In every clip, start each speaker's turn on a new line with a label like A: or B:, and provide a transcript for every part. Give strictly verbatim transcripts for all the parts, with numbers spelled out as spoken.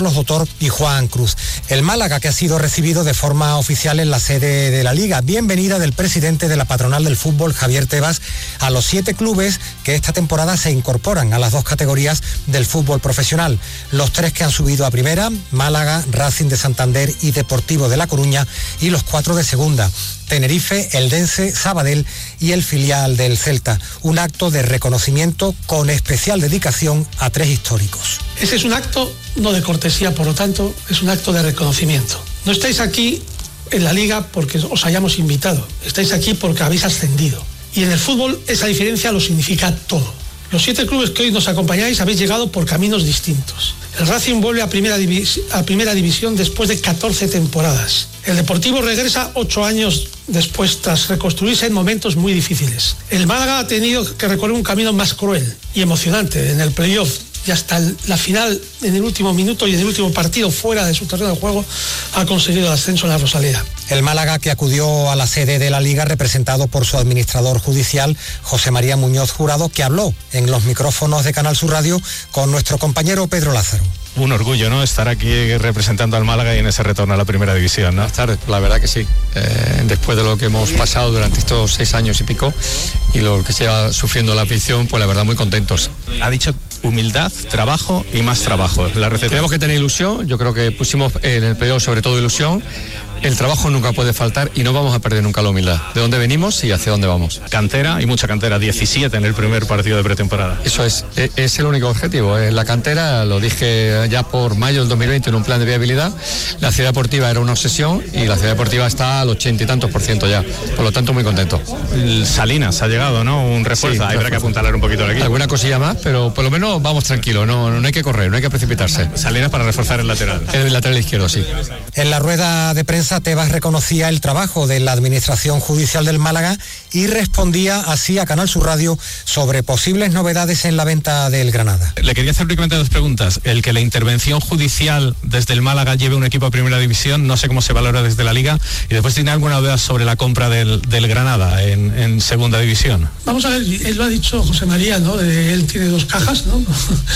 A: Carlos Dotor y Juan Cruz. El Málaga, que ha sido recibido de forma oficial en la sede de la Liga. Bienvenida del presidente de la patronal del fútbol, Javier Tebas, a los siete clubes que esta temporada se incorporan a las dos categorías del fútbol profesional. Los tres que han subido a primera, Málaga, Racing de Santander y Deportivo de La Coruña, y los cuatro de segunda, Tenerife, Eldense, Sabadell y el filial del Celta. Un acto de reconocimiento con especial dedicación a tres históricos.
B: Ese es un acto no de cortesía, por lo tanto, es un acto de reconocimiento. No estáis aquí en la Liga porque os hayamos invitado, estáis aquí porque habéis ascendido. Y en el fútbol esa diferencia lo significa todo. Los siete clubes que hoy nos acompañáis habéis llegado por caminos distintos. El Racing vuelve a primera, divis- a primera división después de catorce temporadas. El Deportivo regresa ocho años después tras reconstruirse en momentos muy difíciles. El Málaga ha tenido que recorrer un camino más cruel y emocionante en el playoff y hasta la final, en el último minuto y en el último partido fuera de su terreno de juego, ha conseguido el ascenso en la Rosaleda.
A: El Málaga, que acudió a la sede de la Liga representado por su administrador judicial, José María Muñoz Jurado, que habló en los micrófonos de Canal Sur Radio con nuestro compañero Pedro Lázaro.
C: Un orgullo, ¿no?, estar aquí representando al Málaga y en ese retorno a la primera división, ¿no?
D: Buenas tardes, la verdad que sí. Eh, después de lo que hemos pasado durante estos seis años y pico y lo que se va sufriendo la afición, pues la verdad muy contentos.
C: Ha dicho humildad, trabajo y más trabajo. La receta.
D: Tenemos que tener ilusión, yo creo que pusimos en el periodo sobre todo ilusión. El trabajo nunca puede faltar y no vamos a perder nunca la humildad. De dónde venimos y hacia dónde vamos.
C: Cantera y mucha cantera, diecisiete en el primer partido de pretemporada.
D: Eso es, es el único objetivo. La cantera, lo dije ya por mayo del dos mil veinte en un plan de viabilidad. La ciudad deportiva era una obsesión y la ciudad deportiva está al ochenta y tantos por ciento ya. Por lo tanto, muy contento.
C: El Salinas ha llegado, ¿no? Un refuerzo. Sí, habrá que apuntalar un poquito aquí.
D: Alguna cosilla más, pero por lo menos vamos tranquilos. No, no hay que correr, no hay que precipitarse.
C: Salinas para reforzar el lateral.
D: El lateral izquierdo, sí.
A: En la rueda de prensa, Tebas reconocía el trabajo de la Administración Judicial del Málaga y respondía así a Canal Sur Radio sobre posibles novedades en la venta del Granada.
C: Le quería hacer únicamente dos preguntas. El que la intervención judicial desde el Málaga lleve un equipo a primera división, no sé cómo se valora desde la Liga, y después tiene alguna duda sobre la compra del, del Granada en, en segunda división.
B: Vamos a ver, él lo ha dicho José María, ¿no? Él tiene dos cajas, ¿no?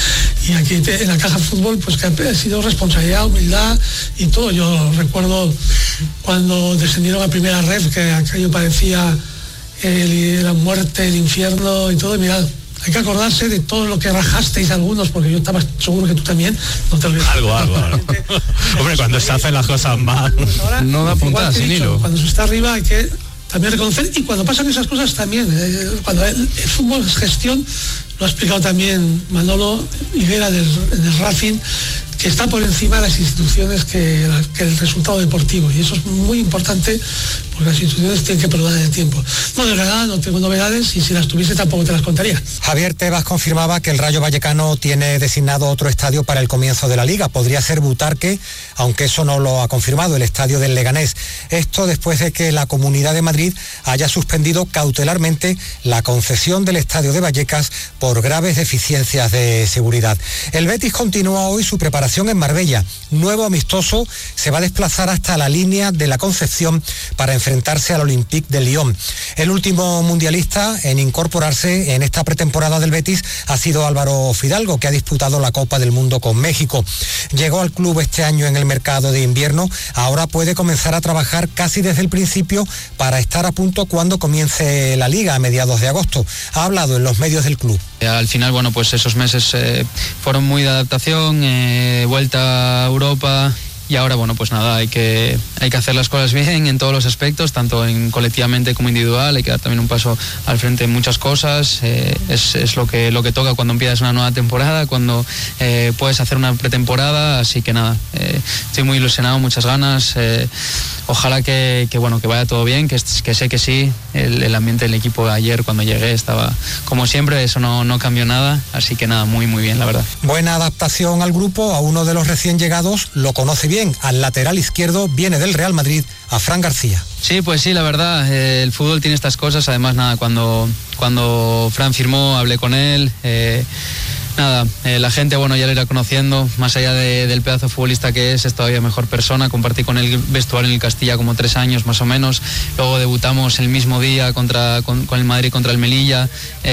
B: Y aquí en la caja fútbol, pues que ha sido responsabilidad, humildad y todo. Yo recuerdo cuando descendieron a primera red, que aquello parecía el, la muerte, el infierno y todo, y mirad, hay que acordarse de todo lo que rajasteis algunos, porque yo estaba seguro que tú también, no te olvides.
C: Algo, algo, algo. Hombre, cuando se hacen las cosas mal,
B: pues ahora,
C: no da puntada sin hilo.
B: Cuando se está arriba hay que también reconocer, y cuando pasan esas cosas también, eh, cuando el, el fútbol es gestión, lo ha explicado también Manolo Higuera del, del Racing, que está por encima de las instituciones que, que el resultado deportivo, y eso es muy importante porque las instituciones tienen que perdurar en el tiempo. No, de verdad no tengo novedades, y si las tuviese tampoco te las contaría.
A: Javier Tebas confirmaba que el Rayo Vallecano tiene designado otro estadio para el comienzo de la Liga. Podría ser Butarque, aunque eso no lo ha confirmado, el estadio del Leganés. Esto después de que la Comunidad de Madrid haya suspendido cautelarmente la concesión del estadio de Vallecas por graves deficiencias de seguridad. El Betis continúa hoy su preparación en Marbella. Nuevo amistoso, se va a desplazar hasta la línea de la Concepción para enfrentarse al Olympique de Lyon. El último mundialista en incorporarse en esta pretemporada del Betis ha sido Álvaro Fidalgo, que ha disputado la Copa del Mundo con México. Llegó al club este año en el mercado de invierno, ahora puede comenzar a trabajar casi desde el principio para estar a punto cuando comience la Liga a mediados de agosto. Ha hablado en los medios del club.
E: Al final, bueno, pues esos meses eh, fueron muy de adaptación, eh, vuelta a Europa, y ahora, bueno, pues nada, hay que, hay que hacer las cosas bien en todos los aspectos, tanto en colectivamente como individual. Hay que dar también un paso al frente en muchas cosas. Eh, es es lo, que, lo que toca cuando empiezas una nueva temporada, cuando eh, puedes hacer una pretemporada, así que nada, eh, estoy muy ilusionado, muchas ganas. Eh, ojalá que, que, bueno, que vaya todo bien, que, que sé que sí. El, el ambiente del equipo ayer cuando llegué estaba como siempre, eso no, no cambió nada, así que nada, muy muy bien, la verdad.
A: Buena adaptación al grupo, a uno de los recién llegados lo conoce bien. Al lateral izquierdo viene del Real Madrid, a Fran García.
E: Sí, pues sí, la verdad, eh, el fútbol tiene estas cosas. Además, nada, cuando, cuando Fran firmó, hablé con él, eh, Nada, eh, la gente, bueno, ya lo irá conociendo, más allá de, del pedazo futbolista que es, es todavía mejor persona. Compartí con el vestuario en el Castilla como tres años más o menos, luego debutamos el mismo día contra, con, con el Madrid contra el Melilla,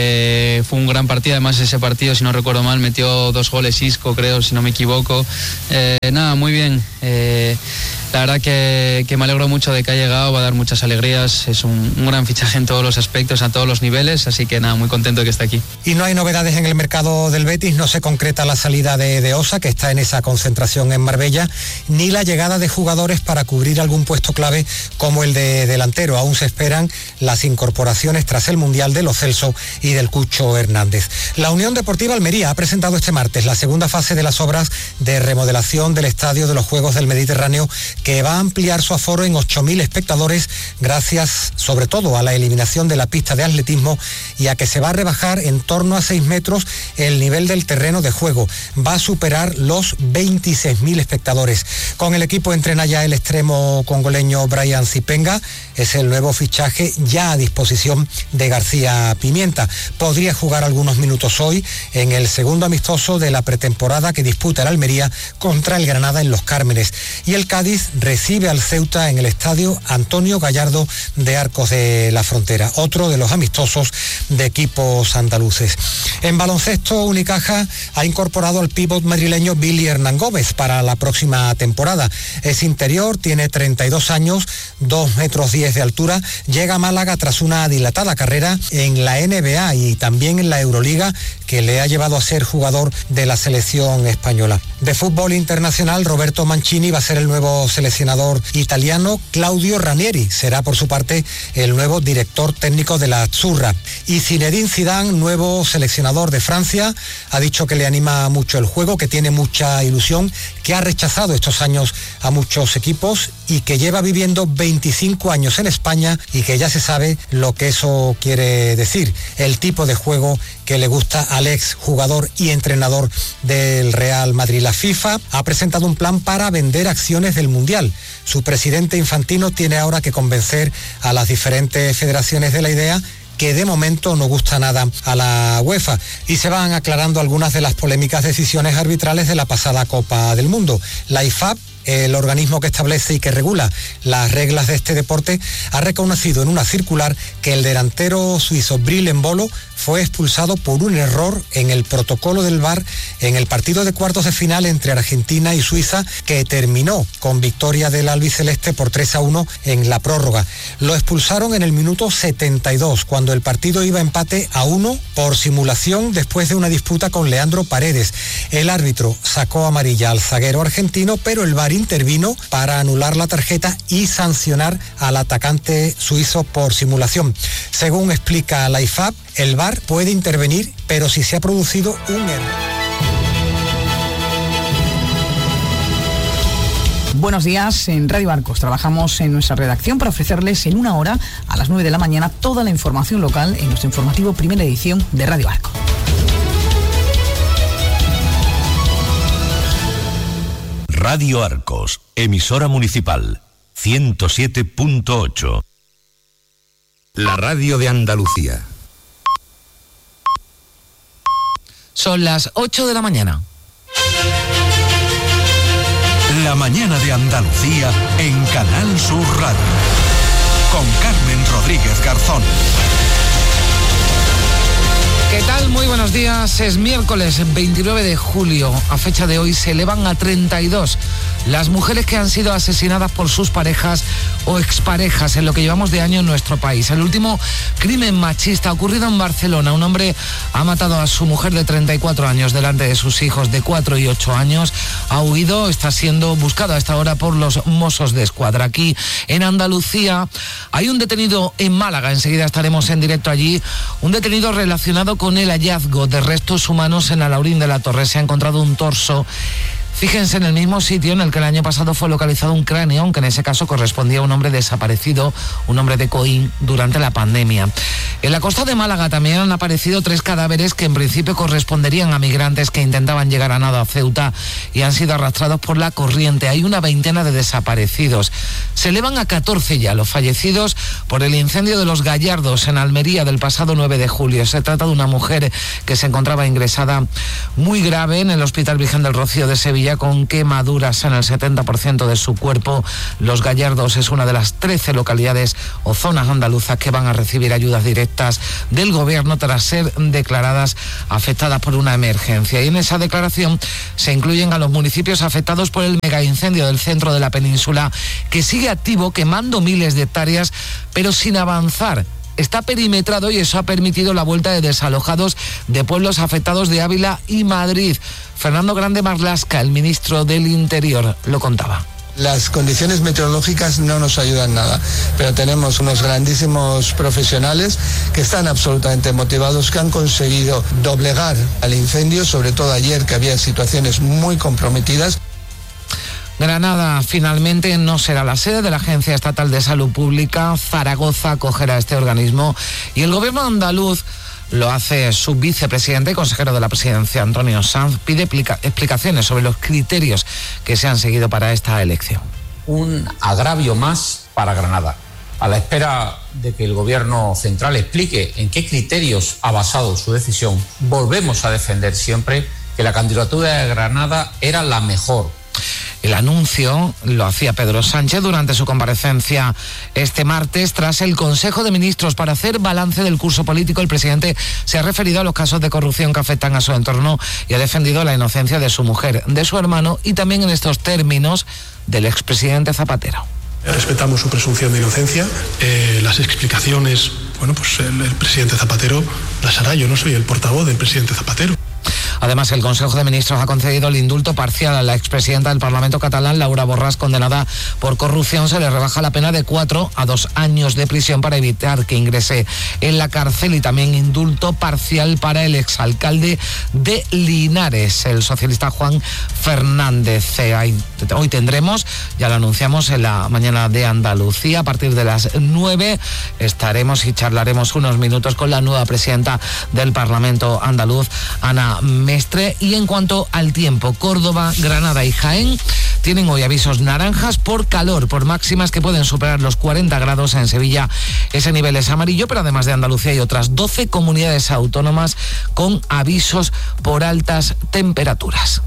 E: eh, fue un gran partido, además ese partido, si no recuerdo mal, metió dos goles Isco, creo, si no me equivoco. Eh, nada, muy bien. Eh, La verdad que, que me alegro mucho de que ha llegado, va a dar muchas alegrías, es un, un gran fichaje en todos los aspectos, a todos los niveles, así que nada, muy contento de que esté aquí.
A: Y no hay novedades en el mercado del Betis, no se concreta la salida de, de Osa, que está en esa concentración en Marbella, ni la llegada de jugadores para cubrir algún puesto clave como el de delantero. Aún se esperan las incorporaciones tras el Mundial de Lo Celso y del Cucho Hernández. La Unión Deportiva Almería ha presentado este martes la segunda fase de las obras de remodelación del Estadio de los Juegos del Mediterráneo, que va a ampliar su aforo en ocho mil espectadores gracias sobre todo a la eliminación de la pista de atletismo y a que se va a rebajar en torno a seis metros el nivel del terreno de juego. Va a superar los veintiséis mil espectadores. Con el equipo entrena ya el extremo congoleño Brian Zipenga, es el nuevo fichaje ya a disposición de García Pimienta. Podría jugar algunos minutos hoy en el segundo amistoso de la pretemporada que disputa el Almería contra el Granada en Los Cármenes. Y el Cádiz recibe al Ceuta en el estadio Antonio Gallardo de Arcos de la Frontera, otro de los amistosos de equipos andaluces. En baloncesto, Unicaja ha incorporado al pívot madrileño Billy Hernán Gómez para la próxima temporada. Es interior, tiene treinta y dos años, dos metros diez de altura, llega a Málaga tras una dilatada carrera en la N B A y también en la Euroliga, que le ha llevado a ser jugador de la selección española. De fútbol internacional, Roberto Mancini va a ser el nuevo seleccionador italiano. Claudio Ranieri será por su parte el nuevo director técnico de la Azzurra. Y Zinedine Zidane, nuevo seleccionador de Francia, ha dicho que le anima mucho el juego, que tiene mucha ilusión, que ha rechazado estos años a muchos equipos y que lleva viviendo veinticinco años en España y que ya se sabe lo que eso quiere decir, el tipo de juego que le gusta al ex jugador y entrenador del Real Madrid. La FIFA ha presentado un plan para vender acciones del Mundial. Su presidente Infantino tiene ahora que convencer a las diferentes federaciones de la idea, que de momento no gusta nada a la UEFA, y se van aclarando algunas de las polémicas decisiones arbitrales de la pasada Copa del Mundo. La I F A B, el organismo que establece y que regula las reglas de este deporte, ha reconocido en una circular que el delantero suizo Bril Embolo fue expulsado por un error en el protocolo del V A R en el partido de cuartos de final entre Argentina y Suiza, que terminó con victoria del albiceleste por tres a uno en la prórroga. Lo expulsaron en el minuto setenta y dos, cuando el partido iba empate a uno, por simulación después de una disputa con Leandro Paredes. El árbitro sacó amarilla al zaguero argentino, pero el V A R intervino para anular la tarjeta y sancionar al atacante suizo por simulación. Según explica la I F A B, el V A R puede intervenir, pero si se ha producido un error.
F: Buenos días, en Radio Arcos trabajamos en nuestra redacción para ofrecerles en una hora, a las nueve de la mañana, toda la información local en nuestro informativo Primera Edición de Radio Arcos.
G: Radio Arcos, emisora municipal, ciento siete punto ocho. La radio de Andalucía.
H: Son las ocho de la mañana.
G: La mañana de Andalucía en Canal Sur Radio. Con Carmen Rodríguez Garzón.
H: ¿Qué tal? Muy buenos días. Es miércoles veintinueve de julio. A fecha de hoy se elevan a treinta y dos las mujeres que han sido asesinadas por sus parejas o exparejas en lo que llevamos de año en nuestro país. El último crimen machista ocurrido en Barcelona. Un hombre ha matado a su mujer de treinta y cuatro años delante de sus hijos de cuatro y ocho años. Ha huido, está siendo buscado a esta hora por los Mossos de Escuadra. Aquí en Andalucía hay un detenido en Málaga, enseguida estaremos en directo allí, un detenido relacionado con el hallazgo de restos humanos en Alhaurín de la Torre. Se ha encontrado un torso, fíjense, en el mismo sitio en el que el año pasado fue localizado un cráneo, aunque en ese caso correspondía a un hombre desaparecido, un hombre de Coín, durante la pandemia. En la costa de Málaga también han aparecido tres cadáveres que en principio corresponderían a migrantes que intentaban llegar a nado a Ceuta y han sido arrastrados por la corriente. Hay una veintena de desaparecidos. Se elevan a catorce ya los fallecidos por el incendio de los Gallardos en Almería del pasado nueve de julio. Se trata de una mujer que se encontraba ingresada muy grave en el Hospital Virgen del Rocío de Sevilla con quemaduras en el setenta por ciento de su cuerpo. Los Gallardos es una de las trece localidades o zonas andaluzas que van a recibir ayudas directas del gobierno tras ser declaradas afectadas por una emergencia. Y en esa declaración se incluyen a los municipios afectados por el megaincendio del centro de la península, que sigue activo, quemando miles de hectáreas, pero sin avanzar. Está perimetrado y eso ha permitido la vuelta de desalojados de pueblos afectados de Ávila y Madrid. Fernando Grande Marlaska, el ministro del Interior, lo contaba.
I: Las condiciones meteorológicas no nos ayudan nada, pero tenemos unos grandísimos profesionales que están absolutamente motivados, que han conseguido doblegar al incendio, sobre todo ayer, que había situaciones muy comprometidas.
H: Granada finalmente no será la sede de la Agencia Estatal de Salud Pública. Zaragoza acogerá este organismo y el gobierno andaluz lo hace su vicepresidente y consejero de la presidencia, Antonio Sanz, pide explica- explicaciones sobre los criterios que se han seguido para esta elección.
J: Un agravio más para Granada. A la espera de que el gobierno central explique en qué criterios ha basado su decisión, volvemos a defender siempre que la candidatura de Granada era la mejor.
H: El anuncio lo hacía Pedro Sánchez durante su comparecencia este martes tras el Consejo de Ministros para hacer balance del curso político. El presidente se ha referido a los casos de corrupción que afectan a su entorno y ha defendido la inocencia de su mujer, de su hermano y también en estos términos del expresidente Zapatero.
K: Respetamos su presunción de inocencia. Eh, las explicaciones, bueno, pues el, el presidente Zapatero las hará. Yo no soy el portavoz del presidente Zapatero.
H: Además, el Consejo de Ministros ha concedido el indulto parcial a la expresidenta del Parlamento catalán, Laura Borràs, condenada por corrupción. Se le rebaja la pena de cuatro a dos años de prisión para evitar que ingrese en la cárcel, y también indulto parcial para el exalcalde de Linares, el socialista Juan Fernández. Hoy tendremos, ya lo anunciamos en la mañana de Andalucía, a partir de las nueve estaremos y charlaremos unos minutos con la nueva presidenta del Parlamento andaluz, Ana Mestre. Y en cuanto al tiempo, Córdoba, Granada y Jaén tienen hoy avisos naranjas por calor, por máximas que pueden superar los cuarenta grados. En Sevilla ese nivel es amarillo, pero además de Andalucía hay otras doce comunidades autónomas con avisos por altas temperaturas.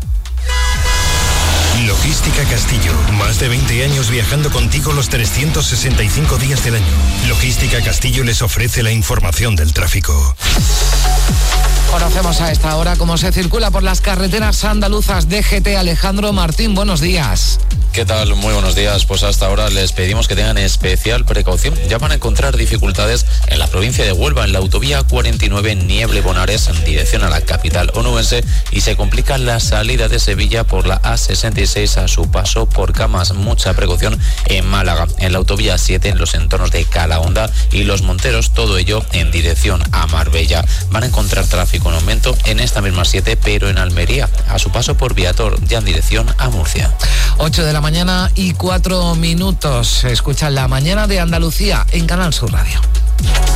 L: Logística Castillo, más de veinte años viajando contigo los trescientos sesenta y cinco días del año. Logística Castillo les ofrece la información del tráfico.
H: Conocemos a esta hora cómo se circula por las carreteras andaluzas. D G T. Alejandro Martín, buenos días.
M: ¿Qué tal? Muy buenos días. Pues hasta ahora les pedimos que tengan especial precaución. Ya van a encontrar dificultades en la provincia de Huelva, en la autovía cuarenta y nueve Nieble-Bonares, en dirección a la capital onubense, y se complica la salida de Sevilla por la A sesenta y seis a su paso por Camas. Mucha precaución en Málaga, en la autovía siete, en los entornos de Calahonda y Los Monteros, todo ello en dirección a Marbella. Van a encontrar tráfico en aumento en esta misma siete, pero en Almería, a su paso por Viator, ya en dirección a Murcia.
H: ocho de la mañana y cuatro minutos. Escuchan La Mañana de Andalucía en Canal Sur Radio.